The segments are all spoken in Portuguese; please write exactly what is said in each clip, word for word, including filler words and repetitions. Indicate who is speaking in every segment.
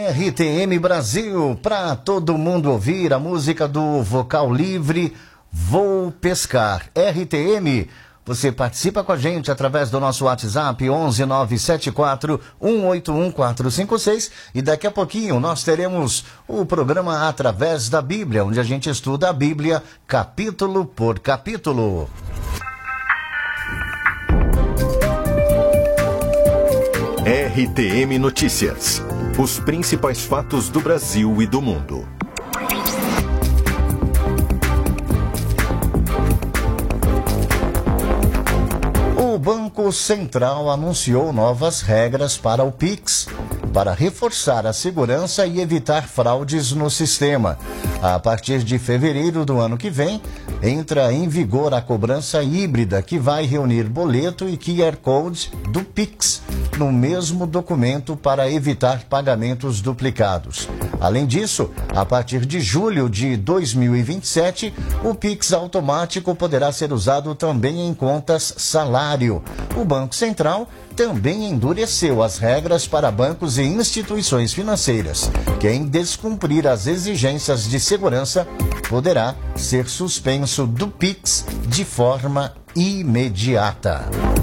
Speaker 1: R T M Brasil, para todo mundo ouvir a música do Vocal Livre, Vou Pescar. R T M, você participa com a gente através do nosso WhatsApp onze nove sete quatro um oito um quatro cinco seis e daqui a pouquinho nós teremos o programa Através da Bíblia, onde a gente estuda a Bíblia capítulo por capítulo.
Speaker 2: R T M Notícias. Os principais fatos do Brasil e do mundo.
Speaker 1: O Banco Central anunciou novas regras para o Pix, para reforçar a segurança e evitar fraudes no sistema. A partir de fevereiro do ano que vem, entra em vigor a cobrança híbrida, que vai reunir boleto e Q R Code do Pix no mesmo documento para evitar pagamentos duplicados. Além disso, a partir de julho de dois mil e vinte e sete, o Pix automático poderá ser usado também em contas salário. O Banco Central também endureceu as regras para bancos e instituições financeiras. Quem descumprir as exigências de segurança poderá ser suspenso do Pix de forma imediata.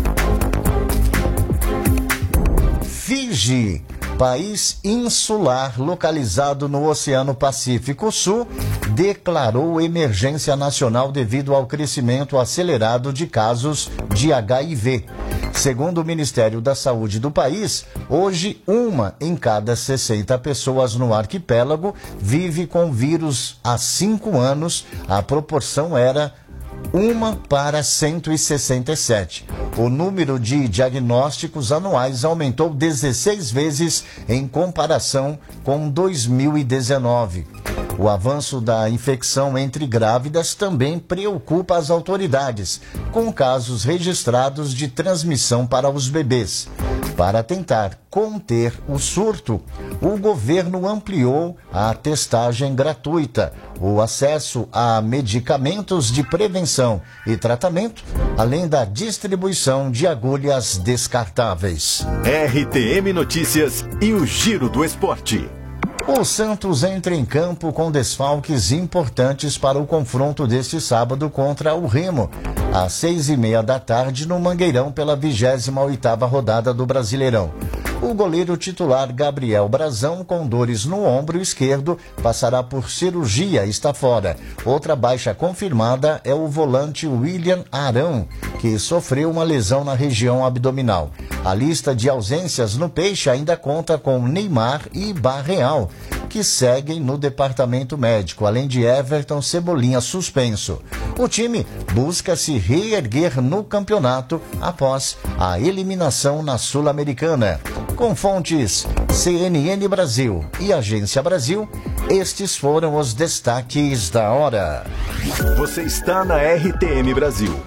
Speaker 1: Fiji, país insular localizado no Oceano Pacífico Sul, declarou emergência nacional devido ao crescimento acelerado de casos de H I V. Segundo o Ministério da Saúde do país, hoje uma em cada sessenta pessoas no arquipélago vive com vírus há cinco anos. A proporção era uma para cento e sessenta e sete. O número de diagnósticos anuais aumentou dezesseis vezes em comparação com dois mil e dezenove. O avanço da infecção entre grávidas também preocupa as autoridades, com casos registrados de transmissão para os bebês. Para tentar conter o surto, o governo ampliou a testagem gratuita, o acesso a medicamentos de prevenção e tratamento, além da distribuição de agulhas descartáveis.
Speaker 2: R T M Notícias e o Giro do Esporte.
Speaker 1: O Santos entra em campo com desfalques importantes para o confronto deste sábado contra o Remo, às seis e meia da tarde no Mangueirão, pela vigésima oitava rodada do Brasileirão. O goleiro titular Gabriel Brazão, com dores no ombro esquerdo, passará por cirurgia e está fora. Outra baixa confirmada é o volante William Arão, que sofreu uma lesão na região abdominal. A lista de ausências no Peixe ainda conta com Neymar e Barreal, que seguem no departamento médico, além de Everton Cebolinha suspenso. O time busca se reerguer no campeonato após a eliminação na Sul-Americana. Com fontes C N N Brasil e Agência Brasil, estes foram os destaques da hora.
Speaker 2: Você está na R T M Brasil.